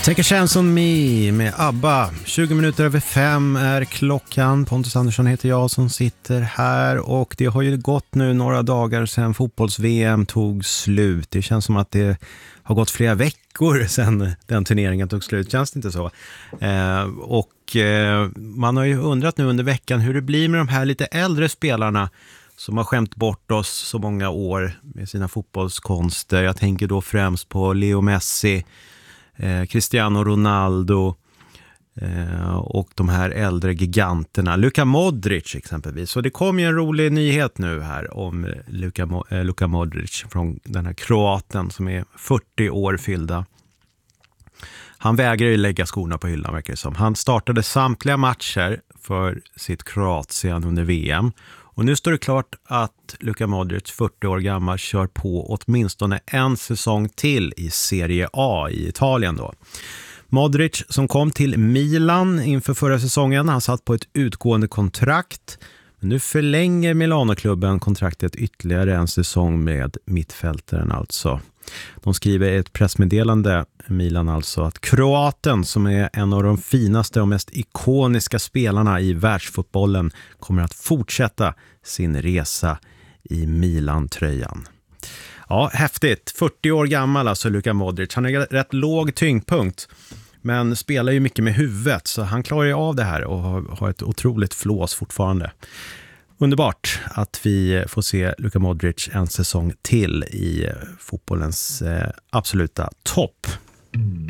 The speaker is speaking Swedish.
Take a chance on me med ABBA. 20 minuter över 5 är klockan. Pontus Andersson heter jag som sitter här. Och det har ju gått nu några dagar sedan fotbolls-VM tog slut. Det känns som att det har gått flera veckor sedan den turneringen tog slut. Känns det inte så? Man har ju undrat nu under veckan hur det blir med de här lite äldre spelarna som har skämt bort oss så många år med sina fotbollskonster. Jag tänker då främst på Leo Messi, Cristiano Ronaldo och de här äldre giganterna. Luka Modric exempelvis. Så det kom ju en rolig nyhet nu här om Luka Modric från den här kroaten som är 40 år fyllda. Han vägrar ju lägga skorna på hyllan, verkar det som. Han startade samtliga matcher för sitt Kroatien under VM. Och nu står det klart att Luka Modric, 40 år gammal, kör på åtminstone en säsong till i Serie A i Italien då. Modric som kom till Milan inför förra säsongen, han satt på ett utgående kontrakt. Men nu förlänger Milano-klubben kontraktet ytterligare en säsong med mittfältaren alltså. De skriver i ett pressmeddelande, Milan alltså, att kroaten som är en av de finaste och mest ikoniska spelarna i världsfotbollen kommer att fortsätta sin resa i Milan-tröjan. Ja, häftigt. 40 år gammal alltså Luka Modric. Han har rätt låg tyngdpunkt men spelar ju mycket med huvudet så han klarar ju av det här och har ett otroligt flås fortfarande. Underbart att vi får se Luka Modric en säsong till i fotbollens absoluta topp.